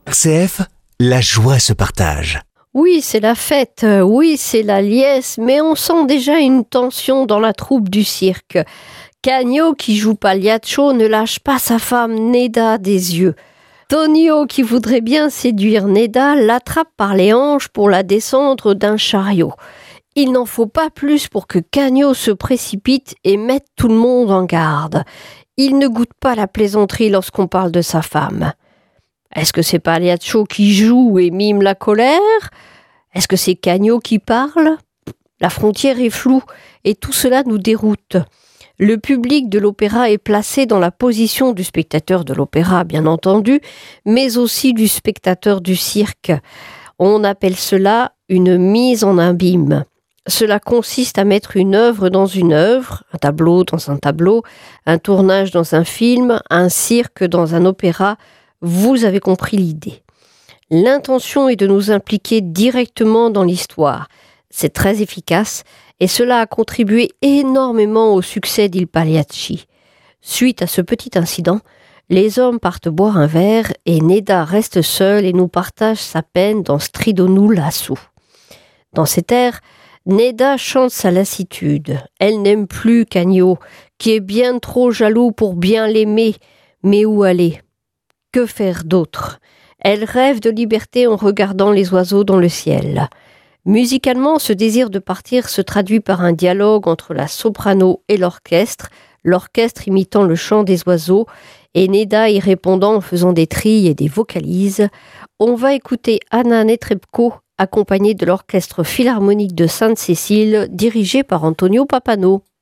RCF, la joie se partage. Oui, c'est la fête, oui, c'est la liesse, mais on sent déjà une tension dans la troupe du cirque. Cagno, qui joue Pagliaccio, ne lâche pas sa femme Neda des yeux. Tonio, qui voudrait bien séduire Neda, l'attrape par les hanches pour la descendre d'un chariot. Il n'en faut pas plus pour que Cagno se précipite et mette tout le monde en garde. Il ne goûte pas la plaisanterie lorsqu'on parle de sa femme. Est-ce que c'est Pagliaccio qui joue et mime la colère ? Est-ce que c'est Cagno qui parle ? La frontière est floue et tout cela nous déroute. Le public de l'opéra est placé dans la position du spectateur de l'opéra, bien entendu, mais aussi du spectateur du cirque. On appelle cela une mise en abîme. Cela consiste à mettre une œuvre dans une œuvre, un tableau dans un tableau, un tournage dans un film, un cirque dans un opéra. Vous avez compris l'idée. L'intention est de nous impliquer directement dans l'histoire. C'est très efficace et cela a contribué énormément au succès d'Il Pagliacci. Suite à ce petit incident, les hommes partent boire un verre et Neda reste seule et nous partage sa peine dans Stridonu lassù. Dans cet air, Neda chante sa lassitude. Elle n'aime plus Cagno, qui est bien trop jaloux pour bien l'aimer. Mais où aller ? Que faire d'autre ? Elle rêve de liberté en regardant les oiseaux dans le ciel. Musicalement, ce désir de partir se traduit par un dialogue entre la soprano et l'orchestre imitant le chant des oiseaux, et Neda y répondant en faisant des trilles et des vocalises. On va écouter Anna Netrebko, accompagnée de l'Orchestre Philharmonique de Sainte-Cécile, dirigé par Antonio Pappano.